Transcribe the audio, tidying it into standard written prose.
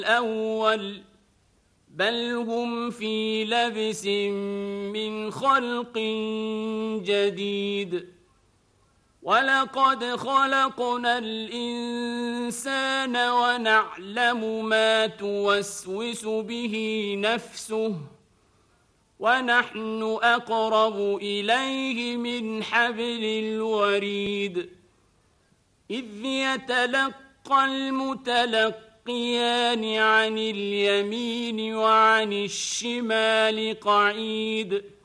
الأول بل هم في لبس من خلق جديد ولقد خلقنا الإنسان ونعلم ما توسوس به نفسه ونحن أقرب إليه من حبل الوريد إذ يتلقى المتلقيان عن اليمين وعن الشمال قعيد